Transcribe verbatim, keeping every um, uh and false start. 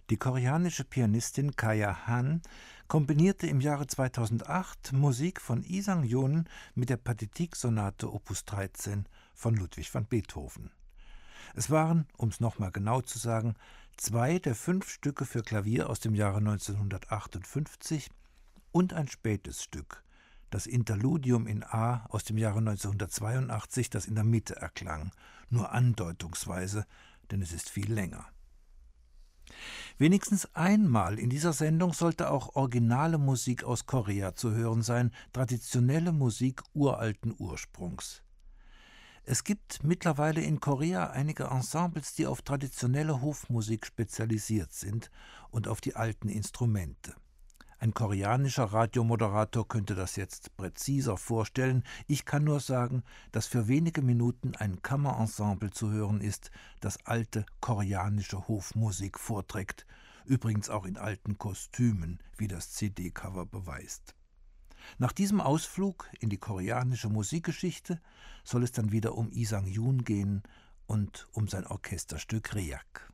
Die koreanische Pianistin Kaya Han kombinierte im Jahre zweitausendacht Musik von Lee Sang-yoon mit der Pathetique-Sonate Opus dreizehn von Ludwig van Beethoven. Es waren, um es nochmal genau zu sagen, zwei der fünf Stücke für Klavier aus dem Jahre neunzehnhundertachtundfünfzig und ein spätes Stück, das Interludium in A aus dem Jahre neunzehnhundertzweiundachtzig, das in der Mitte erklang, nur andeutungsweise, denn es ist viel länger. Wenigstens einmal in dieser Sendung sollte auch originale Musik aus Korea zu hören sein, traditionelle Musik uralten Ursprungs. Es gibt mittlerweile in Korea einige Ensembles, die auf traditionelle Hofmusik spezialisiert sind und auf die alten Instrumente. Ein koreanischer Radiomoderator könnte das jetzt präziser vorstellen. Ich kann nur sagen, dass für wenige Minuten ein Kammerensemble zu hören ist, das alte koreanische Hofmusik vorträgt, übrigens auch in alten Kostümen, wie das C D-Cover beweist. Nach diesem Ausflug in die koreanische Musikgeschichte soll es dann wieder um Lee Sang-yoon gehen und um sein Orchesterstück Reak.